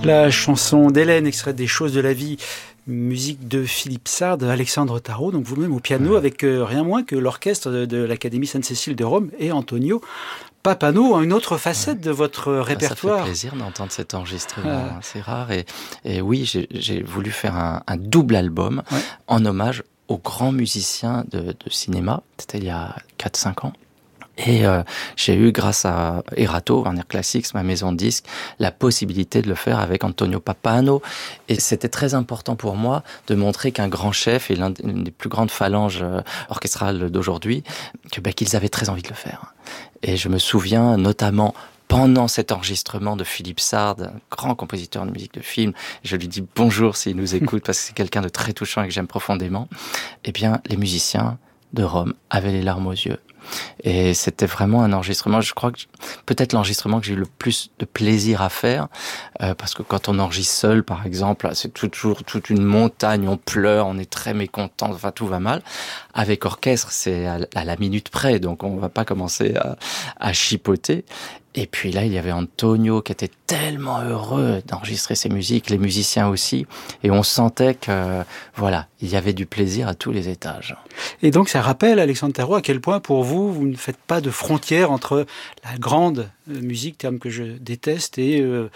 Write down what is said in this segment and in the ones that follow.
La chanson d'Hélène, extraite des Choses de la vie, musique de Philippe Sard, Alexandre Tarot, donc vous-même au piano, avec rien moins que l'orchestre de l'Académie Sainte-Cécile de Rome et Antonio Pappano, une autre facette de votre répertoire. Ça fait plaisir d'entendre cet enregistrement, c'est rare. Et oui, j'ai voulu faire un double album en hommage aux grands musiciens de cinéma. C'était il y a 4-5 ans. Et j'ai eu, grâce à Erato, Warner Classics, ma maison de disques, la possibilité de le faire avec Antonio Pappano. Et c'était très important pour moi de montrer qu'un grand chef et l'une des plus grandes phalanges orchestrales d'aujourd'hui, qu'ils avaient très envie de le faire. Et je me souviens notamment, pendant cet enregistrement de Philippe Sard, un grand compositeur de musique de film, je lui dis bonjour s'il nous écoute, parce que c'est quelqu'un de très touchant et que j'aime profondément, eh bien, les musiciens de Rome avaient les larmes aux yeux. Et c'était vraiment un enregistrement, je crois que peut-être l'enregistrement que j'ai eu le plus de plaisir à faire, parce que quand on enregistre seul, par exemple, c'est toujours toute une montagne, on pleure, on est très mécontent, enfin tout va mal. Avec orchestre, c'est à la minute près, donc on va pas commencer à chipoter. Et puis là, il y avait Antonio qui était tellement heureux d'enregistrer ses musiques, les musiciens aussi, et on sentait que, voilà, il y avait du plaisir à tous les étages. Et donc ça rappelle, Alexandre Tarot, à quel point pour vous, vous ne faites pas de frontière entre la grande musique, terme que je déteste, et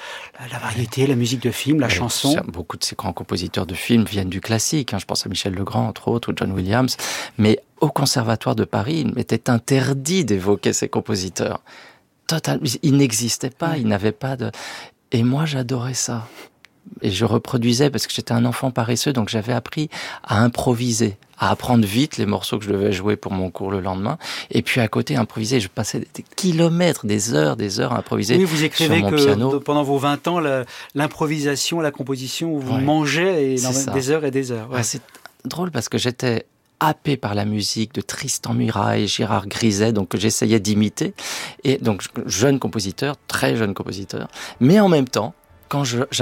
la variété, la musique de film, la chanson. Beaucoup de ces grands compositeurs de films viennent du classique, je pense à Michel Legrand, entre autres, ou John Williams, mais au Conservatoire de Paris, il m'était interdit d'évoquer ces compositeurs. Total, il n'existait pas, il n'avait pas de... Et moi, j'adorais ça. Et je reproduisais, parce que j'étais un enfant paresseux, donc j'avais appris à improviser, à apprendre vite les morceaux que je devais jouer pour mon cours le lendemain. Et puis à côté, improviser. Je passais des kilomètres, des heures à improviser. Oui, vous écrivez sur mon que piano. Pendant vos 20 ans, l'improvisation, la composition, vous mangez des heures et des heures. Ouais. C'est drôle parce que j'étais happé par la musique de Tristan Murat et Gérard Griset, donc que j'essayais d'imiter. Et donc, jeune compositeur, très jeune compositeur. Mais en même temps, quand